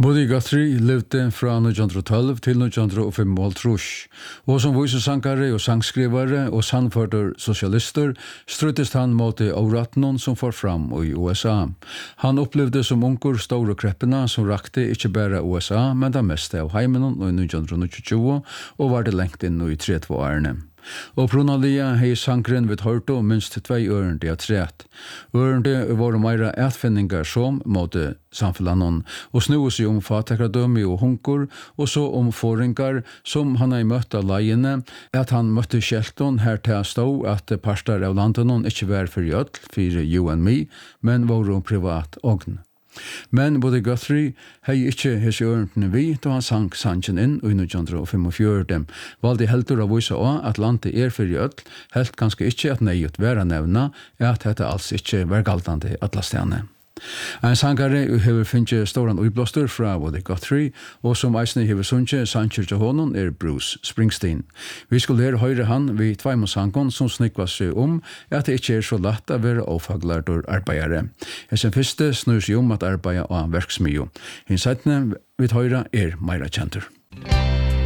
Buddy Guthrie levde fra 1912 til 1905, og som visesankare og sangskrivare og sannførter sosialister struttest han mot de avratnon som får fram i USA. Han opplevde som ungur store kreppena som rakte ikke bare USA, men det meste av heimenon i 1920 og var det lengt inn i 30 årene. Og pronalia hei sankren vid hørto minst 2 ørende av 3. Ørende var meira etfinningar som måtte samfellanon, og snu seg fatakradømi og hunkur, og så foringar som han har møtt av leiene, at han møtte Kjelton her til å stå at parstar av landenon ikke var for jødl, for you and me, men var privat ogn. Men Buddy Guthrie hei ikke hese ørentene vi da han sank sanchen inn i 1945. Valde heldur å vise også at landet for jødl, helt ganske ikke at nøyut være nevna, at dette alls ikke var galtande atlastene. En sangare hever finnje storan uiblåster fra Buddy Guthrie, og som eisne hever sunje sanger til honom Bruce Springsteen. Vi skulle her høyre han vi tveimon sangon som snikva seg at det ikke så lett å være ofaglardur arbeidare. Hesen første snur seg at arbeida av verksmio. Hins seitne vi høyre meira kjentur.